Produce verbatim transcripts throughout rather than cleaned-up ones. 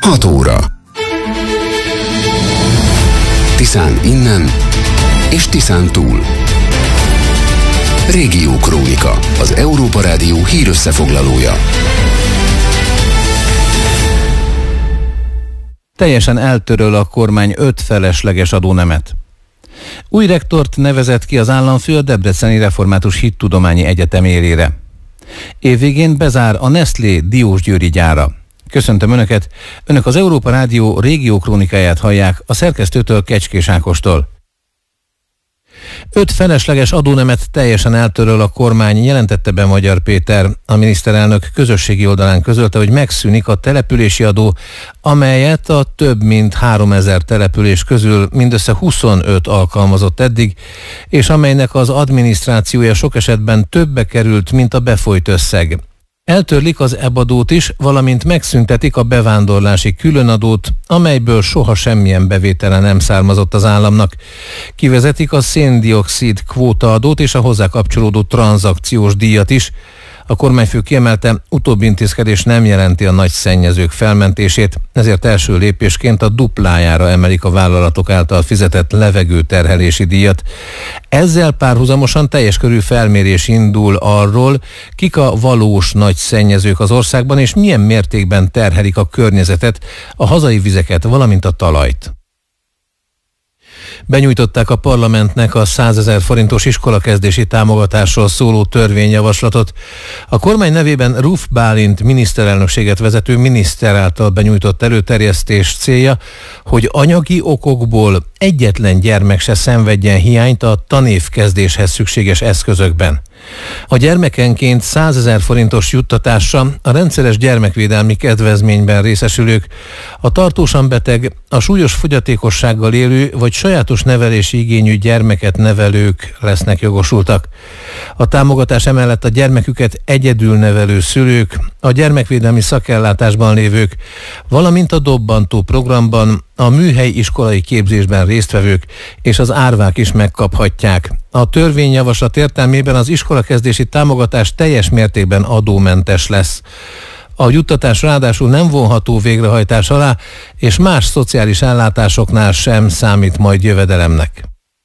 hat óra. Tiszán innen és Tiszán túl. Régiókrónika, az Európa Rádió hírösszefoglalója. Teljesen eltöröl a kormány öt felesleges adónemet. Új rektort nevezett ki az államfő a Debreceni Református Hittudományi Egyetem élére. Évvégén bezár a Nestlé diósgyőri gyára. Köszöntöm Önöket, Önök az Európa Rádió régiókrónikáját hallják a szerkesztőtől, Kecskés Ákostól. Öt felesleges adónemet teljesen eltöröl a kormány, jelentette be Magyar Péter. A miniszterelnök közösségi oldalán közölte, hogy megszűnik a települési adó, amelyet a több mint háromezer település közül mindössze huszonöt alkalmazott eddig, és amelynek az adminisztrációja sok esetben többe került, mint a befolyt összeg. Eltörlik az E B adót is, valamint megszüntetik a bevándorlási különadót, amelyből soha semmilyen bevétele nem származott az államnak. Kivezetik a szén-dioxid kvótaadót és a hozzá kapcsolódó tranzakciós díjat is. A kormányfő kiemelte, utóbbi intézkedés nem jelenti a nagy szennyezők felmentését, ezért első lépésként a duplájára emelik a vállalatok által fizetett levegőterhelési díjat. Ezzel párhuzamosan teljes körű felmérés indul arról, kik a valós nagy szennyezők az országban, és milyen mértékben terhelik a környezetet, a hazai vizeket, valamint a talajt. Benyújtották a parlamentnek a százezer forintos iskolakezdési támogatásról szóló törvényjavaslatot. A kormány nevében Ruf Bálint miniszterelnökséget vezető miniszter által benyújtott előterjesztés célja, hogy anyagi okokból egyetlen gyermek se szenvedjen hiányt a tanévkezdéshez szükséges eszközökben. A gyermekenként százezer forintos juttatásra a rendszeres gyermekvédelmi kedvezményben részesülők, a tartósan beteg, a súlyos fogyatékossággal élő vagy sajátos nevelési igényű gyermeket nevelők lesznek jogosultak. A támogatás emellett a gyermeküket egyedül nevelő szülők, a gyermekvédelmi szakellátásban lévők, valamint a dobbantó programban a műhelyi iskolai képzésben résztvevők és az árvák is megkaphatják. A törvényjavaslat értelmében az iskolakezdési támogatás teljes mértékben adómentes lesz. A juttatás ráadásul nem vonható végrehajtás alá, és más szociális ellátásoknál sem számít majd jövedelemnek.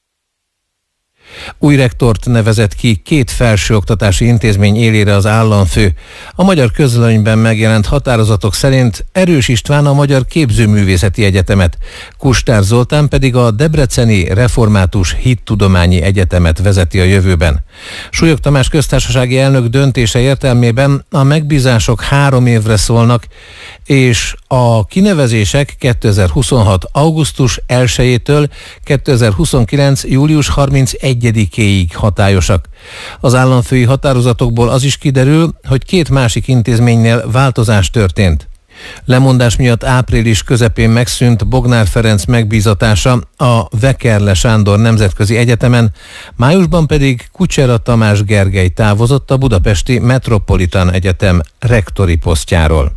Új rektort nevezett ki két felsőoktatási intézmény élére az államfő. A Magyar Közlönyben megjelent határozatok szerint Erős István a Magyar Képzőművészeti Egyetemet, Kustár Zoltán pedig a Debreceni Református Hittudományi Egyetemet vezeti a jövőben. Súlyog Tamás köztársasági elnök döntése értelmében a megbízások három évre szólnak, és a kinevezések kétezer-huszonhat. augusztus elsejétől kétezer-huszonkilenc. július harmincegyedikéig hatályosak. Az államfői határozatokból az is kiderül, hogy két másik intézménynél változás történt. Lemondás miatt április közepén megszűnt Bognár Ferenc megbízatása a Vekerle Sándor Nemzetközi Egyetemen, májusban pedig Kucsera Tamás Gergely távozott a Budapesti Metropolitan Egyetem rektori posztjáról.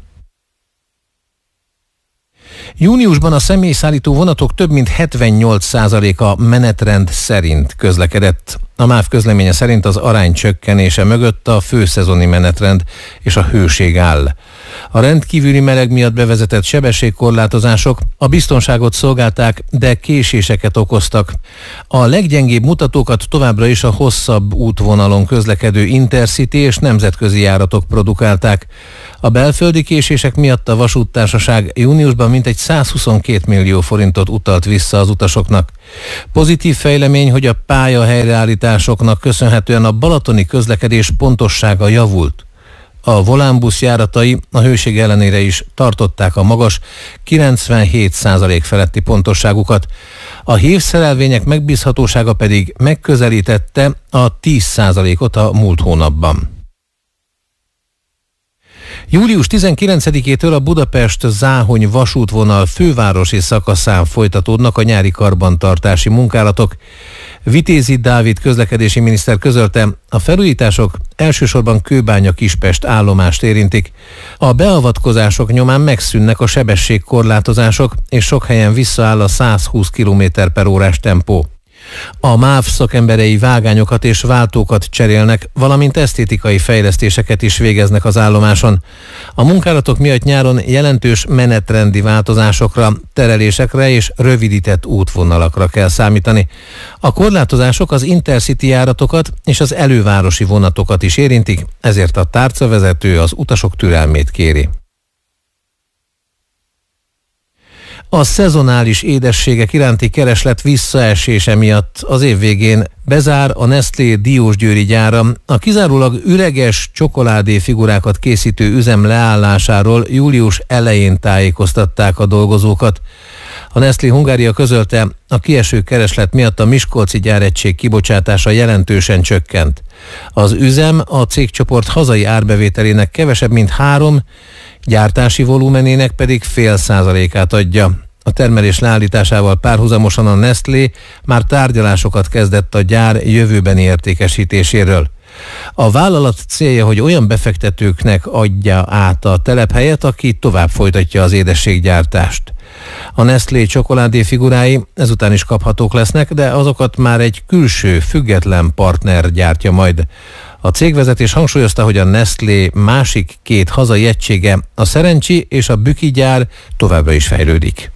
Júniusban a személyszállító vonatok több mint hetvennyolc százaléka menetrend szerint közlekedett. A MÁV közleménye szerint az arány csökkenése mögött a főszezoni menetrend és a hőség áll. A rendkívüli meleg miatt bevezetett sebességkorlátozások a biztonságot szolgálták, de késéseket okoztak. A leggyengébb mutatókat továbbra is a hosszabb útvonalon közlekedő Intercity és nemzetközi járatok produkálták. A belföldi késések miatt a vasúttársaság júniusban mintegy százhuszonkét millió forintot utalt vissza az utasoknak. Pozitív fejlemény, hogy a pálya helyreállításoknak köszönhetően a balatoni közlekedés pontossága javult. A volánbusz járatai a hőség ellenére is tartották a magas kilencvenhét százalék feletti pontosságukat. A hívszerelvények megbízhatósága pedig megközelítette a tíz százalékot a múlt hónapban. július tizenkilencedikétől a Budapest-Záhony vasútvonal fővárosi szakaszán folytatódnak a nyári karbantartási munkálatok. Vitézi Dávid közlekedési miniszter közölte, a felújítások elsősorban Kőbánya-Kispest állomást érintik. A beavatkozások nyomán megszűnnek a sebességkorlátozások, és sok helyen visszaáll a százhúsz kilométer per órás tempó. A MÁV szakemberei vágányokat és váltókat cserélnek, valamint esztétikai fejlesztéseket is végeznek az állomáson. A munkálatok miatt nyáron jelentős menetrendi változásokra, terelésekre és rövidített útvonalakra kell számítani. A korlátozások az Intercity járatokat és az elővárosi vonatokat is érintik, ezért a tárcavezető az utasok türelmét kéri. A szezonális édességek iránti kereslet visszaesése miatt az év végén bezár a Nestlé Diósgyőri gyára. A kizárólag üreges csokoládé figurákat készítő üzem leállásáról július elején tájékoztatták a dolgozókat. A Nestlé Hungária közölte, a kieső kereslet miatt a miskolci gyáregység kibocsátása jelentősen csökkent. Az üzem a cégcsoport hazai árbevételének kevesebb, mint három, gyártási volumenének pedig fél százalékát adja. A termelés leállításával párhuzamosan a Nestlé már tárgyalásokat kezdett a gyár jövőbeni értékesítéséről. A vállalat célja, hogy olyan befektetőknek adja át a telephelyet, aki tovább folytatja az édességgyártást. A Nestlé csokoládé figurái ezután is kaphatók lesznek, de azokat már egy külső, független partner gyártja majd. A cégvezetés hangsúlyozta, hogy a Nestlé másik két hazai egysége, a Szerencsi és a Büki gyár továbbra is fejlődik.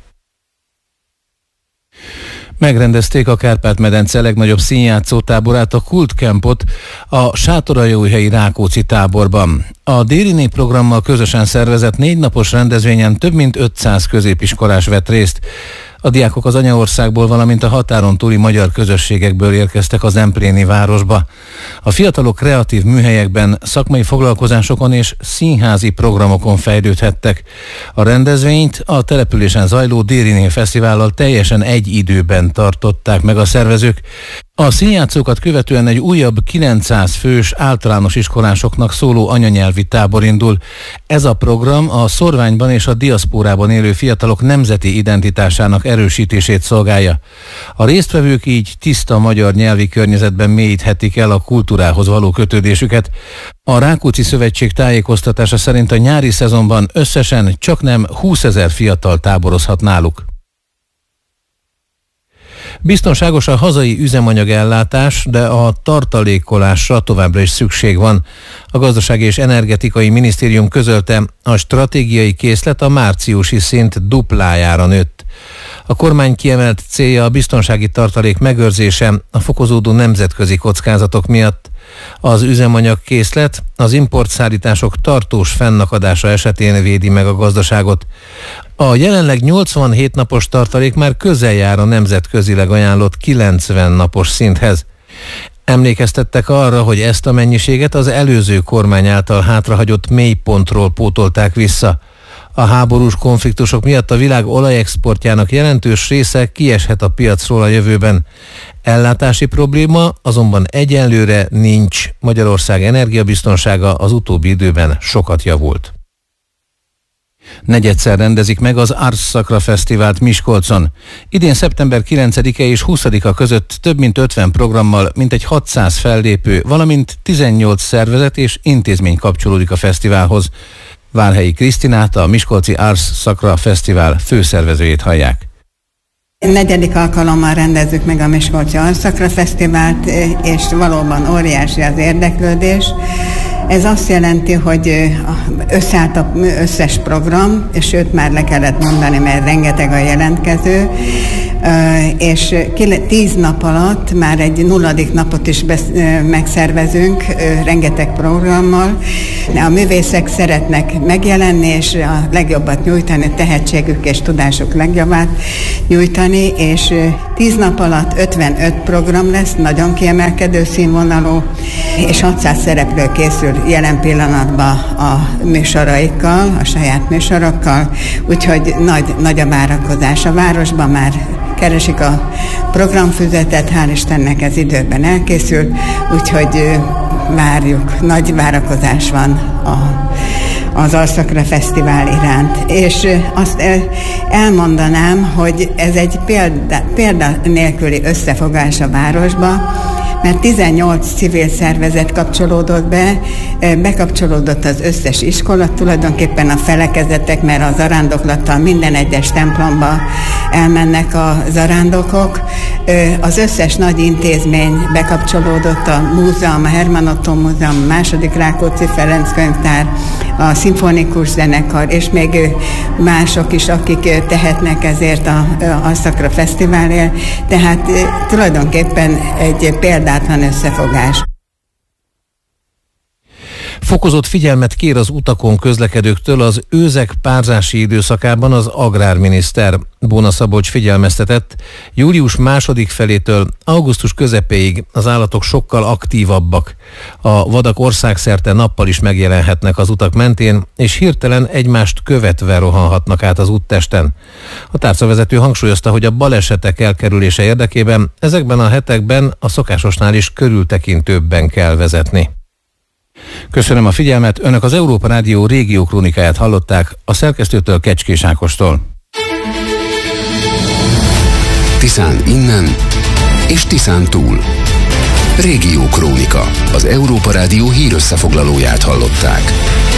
Megrendezték a Kárpát-medence legnagyobb színjátszó táborát, a Kultcampot a Sátoraljóhelyi Rákóczi táborban. A Dériné programmal közösen szervezett négy napos rendezvényen több mint ötszáz középiskolás vett részt. A diákok az anyaországból, valamint a határon túli magyar közösségekből érkeztek az empléni városba. A fiatalok kreatív műhelyekben, szakmai foglalkozásokon és színházi programokon fejlődhettek. A rendezvényt a településen zajló Dériné Fesztivállal teljesen egy időben tartották meg a szervezők. A színjátszókat követően egy újabb kilencszáz fős általános iskolásoknak szóló anyanyelvi tábor indul. Ez a program a szorványban és a diaszpórában élő fiatalok nemzeti identitásának erősítését szolgálja. A résztvevők így tiszta magyar nyelvi környezetben mélyíthetik el a kultúrához való kötődésüket. A Rákóczi Szövetség tájékoztatása szerint a nyári szezonban összesen csaknem húszezer fiatal táborozhat náluk. Biztonságos a hazai üzemanyagellátás, de a tartalékolásra továbbra is szükség van. A Gazdasági és Energetikai Minisztérium közölte, a stratégiai készlet a márciusi szint duplájára nőtt. A kormány kiemelt célja a biztonsági tartalék megőrzése a fokozódó nemzetközi kockázatok miatt. Az üzemanyag készlet az importszállítások tartós fennakadása esetén védi meg a gazdaságot. A jelenleg nyolcvanhét napos tartalék már közel jár a nemzetközileg ajánlott kilencven napos szinthez. Emlékeztettek arra, hogy ezt a mennyiséget az előző kormány által hátrahagyott mélypontról pótolták vissza. A háborús konfliktusok miatt a világ olajexportjának jelentős része kieshet a piacról a jövőben. Ellátási probléma azonban egyelőre nincs. Magyarország energiabiztonsága az utóbbi időben sokat javult. Negyedszer rendezik meg az Ars Sacra Fesztivált Miskolcon. Idén szeptember kilencedike és huszadika között több mint ötven programmal, mintegy hatszáz fellépő, valamint tizennyolc szervezet és intézmény kapcsolódik a fesztiválhoz. Várhelyi Krisztinát, a Miskolci Ars Sacra Fesztivál főszervezőjét hallják. Negyedik alkalommal rendezzük meg a Miskolci Ars Sacra Fesztivált, és valóban óriási az érdeklődés. Ez azt jelenti, hogy összeállt az összes program, és sőt már le kellett mondani, mert rengeteg a jelentkező, és tíz nap alatt már egy nulladik napot is megszervezünk rengeteg programmal. A művészek szeretnek megjelenni, és a legjobbat nyújtani, tehetségük és tudásuk legjobbát nyújtani, és tíz nap alatt ötvenöt program lesz, nagyon kiemelkedő színvonalú, és hatszáz szereplő készül jelen pillanatban a műsoraikkal, a saját műsorokkal, úgyhogy nagy, nagy a várakozás. A városban már keresik a programfüzetet, hál' Istennek ez időben elkészült, úgyhogy várjuk, nagy várakozás van a, az Alszakra Fesztivál iránt. És azt elmondanám, hogy ez egy példa, példa nélküli összefogás a városba, mert tizennyolc civil szervezet kapcsolódott be, bekapcsolódott az összes iskola, tulajdonképpen a felekezetek, mert a zarándoklattal minden egyes templomba elmennek a zarándokok. Az összes nagy intézmény bekapcsolódott, a múzeum, a Herman Otto Múzeum, a második Rákóczi Ferenc könyvtár, a szimfonikus zenekar, és még mások is, akik tehetnek ezért a Alszakra Fesztiválért. Tehát tulajdonképpen egy példátlan összefogás. Fokozott figyelmet kér az utakon közlekedőktől az őzek párzási időszakában az agrárminiszter. Bóna Szabolcs figyelmeztetett, július második felétől augusztus közepéig az állatok sokkal aktívabbak. A vadak országszerte nappal is megjelenhetnek az utak mentén, és hirtelen egymást követve rohanhatnak át az úttesten. A tárcavezető hangsúlyozta, hogy a balesetek elkerülése érdekében ezekben a hetekben a szokásosnál is körültekintőbben kell vezetni. Köszönöm a figyelmet, Önök az Európa Rádió régió krónikáját hallották, a szerkesztőtől, Kecskés Ákostól. Tiszán innen és Tiszán túl. Régió krónika, az Európa Rádió hírösszefoglalóját hallották.